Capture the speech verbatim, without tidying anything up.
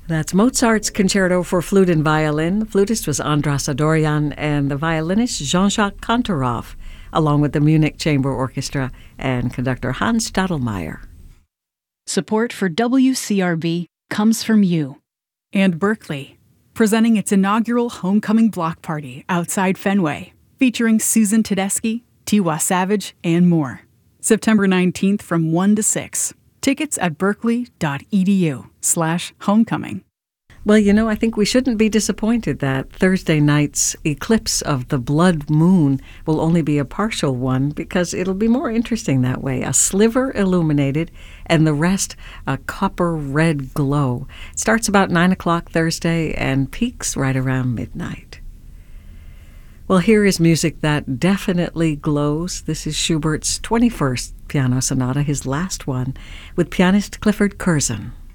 That's Mozart's Concerto for Flute and Violin. The flutist was Andras Adorjan and the violinist Jean-Jacques Kantorov, along with the Munich Chamber Orchestra and conductor Hans Stadelmeier. Support for W C R B comes from you. And Berkeley, presenting its inaugural Homecoming Block Party outside Fenway, featuring Susan Tedeschi, Tiwa Savage, and more. September nineteenth from one to six. Tickets at berkeley.edu slash homecoming. Well, you know, I think we shouldn't be disappointed that Thursday night's eclipse of the blood moon will only be a partial one, because it'll be more interesting that way. A sliver illuminated and the rest a copper red glow. It starts about nine o'clock Thursday and peaks right around midnight. Well, here is music that definitely glows. This is Schubert's twenty-first Piano Sonata, his last one, with pianist Clifford Curzon.